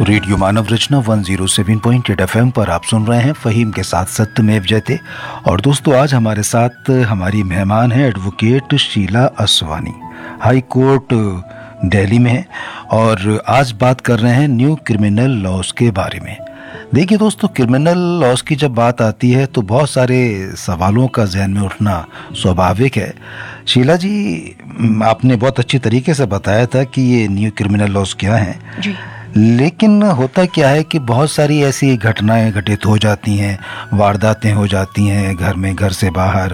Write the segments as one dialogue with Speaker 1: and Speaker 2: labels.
Speaker 1: Radio मानव रचना 107.8 FM पर आप सुन रहे हैं फ़हीम के साथ सत्यमेव जयते। और दोस्तों, आज हमारे साथ हमारी मेहमान है advocate Sheila Aswani, high court Delhi में है, और आज बात कर रहे हैं न्यू क्रिमिनल लॉज के बारे में। देखिए दोस्तों, क्रिमिनल लॉज की जब बात आती है तो बहुत सारे सवालों का जहन में उठना स्वाभाविक है। शीला जी, आपने बहुत अच्छी तरीके से बताया था कि ये न्यू क्रिमिनल लॉज क्या हैं जी। लेकिन होता क्या है कि बहुत सारी ऐसी घटनाएं घटित हो जाती हैं, वारदातें हो जाती हैं घर में, घर से बाहर।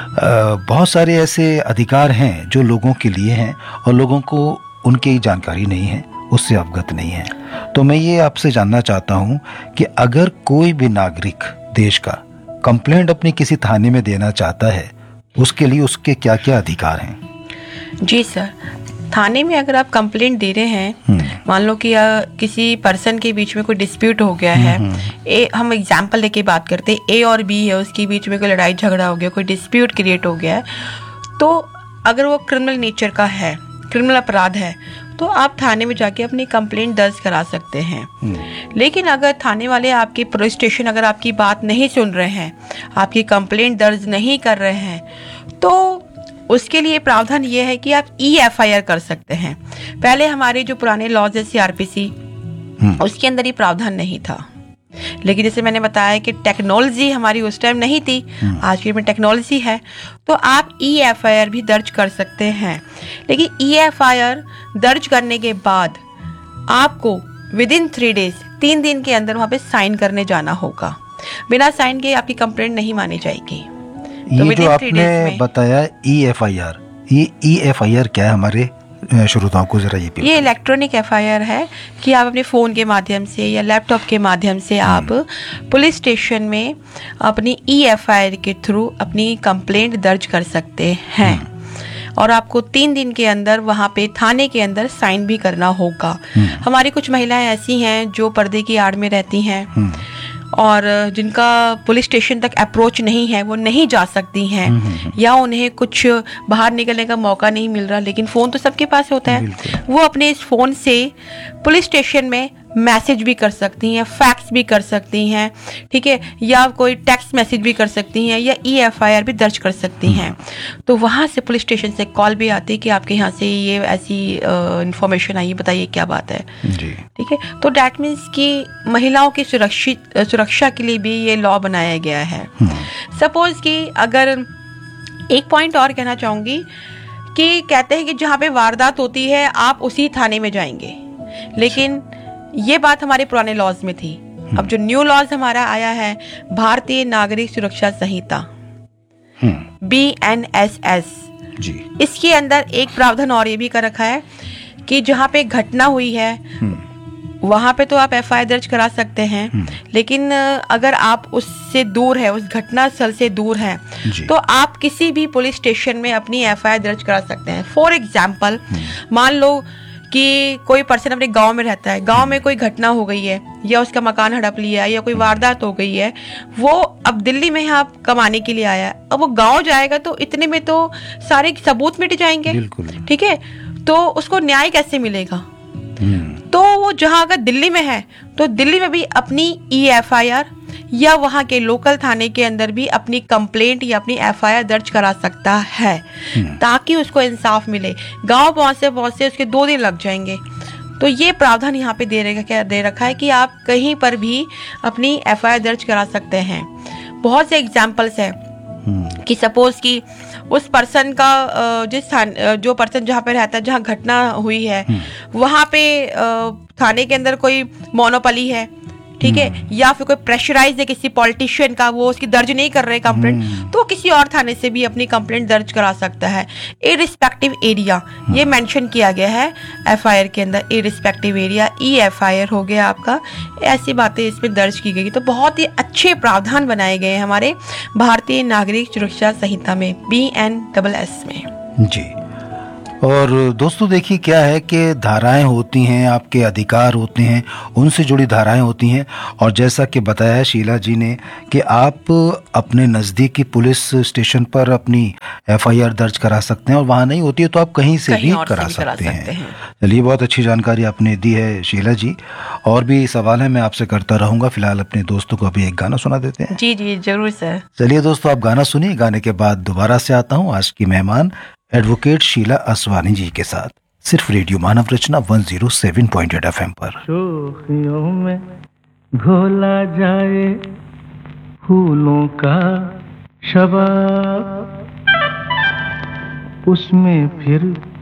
Speaker 1: बहुत सारे ऐसे अधिकार हैं जो लोगों के लिए हैं और लोगों को उनकी जानकारी नहीं है, उससे अवगत नहीं है। तो मैं ये आपसे जानना चाहता हूँ कि अगर कोई भी नागरिक देश का कंप्लेंट अपनी किसी थाने में देना चाहता है, उसके लिए उसके क्या क्या अधिकार हैं?
Speaker 2: जी सर, थाने में अगर आप कंप्लेंट दे रहे हैं, मान लो कि किसी पर्सन के बीच में कोई डिस्प्यूट हो गया है, हम एग्जांपल लेके बात करते हैं, ए और बी है, उसके बीच में कोई लड़ाई झगड़ा हो गया, कोई डिस्प्यूट क्रिएट हो गया है, तो अगर वो क्रिमिनल नेचर का है, क्रिमिनल अपराध है, तो आप थाने में जाके अपनी कंप्लेंट दर्ज करा सकते हैं। लेकिन अगर थाने वाले आपके पुलिस स्टेशन अगर आपकी बात नहीं सुन रहे हैं, आपकी कंप्लेंट दर्ज नहीं कर रहे हैं, तो उसके लिए प्रावधान ये है कि आप EFIR कर सकते हैं। पहले हमारे जो पुराने लॉज है CRPC, उसके अंदर ये प्रावधान नहीं था। लेकिन जैसे मैंने बताया कि टेक्नोलॉजी हमारी उस टाइम नहीं थी, आज की में टेक्नोलॉजी है, तो आप EFIR भी दर्ज कर सकते हैं। लेकिन EFIR दर्ज करने के बाद आपको विदिन 3 डेज, 3 दिन के अंदर वहाँ पे साइन करने जाना होगा। बिना साइन के आपकी कंप्लेंट नहीं मानी जाएगी।
Speaker 1: तो ये जो आपने बताया EFIR, ये EFIR क्या है हमारे श्रोताओं को जरा ये
Speaker 2: इलेक्ट्रॉनिक FIR है कि आप अपने फ़ोन के माध्यम से या लैपटॉप के माध्यम से आप पुलिस स्टेशन में अपनी EFIR के थ्रू अपनी कंप्लेंट दर्ज कर सकते हैं। और आपको 3 दिन के अंदर वहाँ पे थाने के अंदर साइन भी करना होगा। हमारी कुछ महिलाएं ऐसी हैं जो पर्दे की आड़ में रहती हैं और जिनका पुलिस स्टेशन तक अप्रोच नहीं है, वो नहीं जा सकती हैं, या उन्हें कुछ बाहर निकलने का मौका नहीं मिल रहा, लेकिन फ़ोन तो सबके पास होता है, वो अपने इस फ़ोन से पुलिस स्टेशन में मैसेज भी कर सकती हैं, फैक्स भी कर सकती हैं, ठीक है, या कोई टेक्स्ट मैसेज भी कर सकती हैं, या EFIR भी दर्ज कर सकती हैं। तो वहाँ से पुलिस स्टेशन से कॉल भी आती है कि आपके यहाँ से ये ऐसी इंफॉर्मेशन आई है, बताइए क्या बात है जी। ठीक है, तो डैट मीन्स कि महिलाओं की सुरक्षा के लिए भी ये लॉ बनाया गया है। सपोज कि अगर एक पॉइंट और कहना चाहूँगी कि कहते हैं कि जहाँ पे वारदात होती है आप उसी थाने में जाएंगे, लेकिन ये बात हमारे पुराने लॉज में थी। अब जो न्यू लॉज हमारा आया है, भारतीय नागरिक सुरक्षा संहिता BNSS जी, इसके अंदर एक प्रावधान और ये भी कर रखा है कि जहाँ पे घटना हुई है वहाँ पे तो आप FIR दर्ज करा सकते हैं, लेकिन अगर आप उससे दूर है, उस घटना स्थल से दूर है, तो आप किसी भी पुलिस स्टेशन में अपनी FIR दर्ज करा सकते हैं। फॉर एग्जाम्पल, मान लो कि कोई पर्सन अपने गांव में रहता है, गांव में कोई घटना हो गई है, या उसका मकान हड़प लिया है, या कोई वारदात हो गई है, वो अब दिल्ली में यहाँ काम के लिए आया है, अब वो गांव जाएगा तो इतने में तो सारे सबूत मिट जाएंगे, ठीक है, तो उसको न्याय कैसे मिलेगा? तो वो जहाँ अगर दिल्ली में है तो दिल्ली में भी अपनी EFIR या वहाँ के लोकल थाने के अंदर भी अपनी कंप्लेंट या अपनी FIR दर्ज करा सकता है, ताकि उसको इंसाफ मिले। गांव पहुँचते उसके 2 दिन लग जाएंगे। तो ये प्रावधान यहाँ पे दे रखा है कि आप कहीं पर भी अपनी FIR दर्ज करा सकते हैं। बहुत से एग्जाम्पल्स हैं कि सपोज कि उस पर्सन का जो पर्सन जहाँ पे रहता है, जहाँ घटना हुई है, वहाँ पे थाने के अंदर कोई मोनोपोली है, ठीक है, या फिर कोई प्रेशराइज है किसी पॉलिटिशियन का, वो उसकी दर्ज नहीं कर रहे कंप्लेंट, तो किसी और थाने से भी अपनी कंप्लेंट दर्ज करा सकता है। इररिस्पेक्टिव एरिया ये मेंशन किया गया है FIR के अंदर, इररिस्पेक्टिव एरिया EFIR हो गया आपका, ऐसी बातें इसमें दर्ज की गई। तो बहुत ही अच्छे प्रावधान बनाए गए हैं हमारे भारतीय नागरिक सुरक्षा संहिता में, BNSS में
Speaker 1: जी। और दोस्तों देखिए क्या है कि धाराएं होती हैं, आपके अधिकार होते हैं, उनसे जुड़ी धाराएं होती हैं। और जैसा कि बताया शीला जी ने कि आप अपने नज़दीकी पुलिस स्टेशन पर अपनी एफआईआर दर्ज करा सकते हैं, और वहाँ नहीं होती है तो आप कहीं से
Speaker 2: कहीं
Speaker 1: भी
Speaker 2: और
Speaker 1: करा
Speaker 2: से भी करा
Speaker 1: सकते
Speaker 2: सकते
Speaker 1: हैं।
Speaker 2: हैं।
Speaker 1: चलिए, बहुत अच्छी जानकारी आपने दी है शीला जी। और भी सवाल है, मैं आपसे करता रहूँगा। फिलहाल अपने दोस्तों को अभी एक गाना सुना देते हैं।
Speaker 2: जी जी जरूर सर।
Speaker 1: चलिए दोस्तों, आप गाना सुनिए, गाने के बाद दोबारा से आता हूँ आज की मेहमान एडवोकेट शीला असवानी जी के साथ, सिर्फ रेडियो मानव रचना 107.8 FM पर।
Speaker 3: शोखियों में घोला जाए फूलों का शबाब, उसमें फिर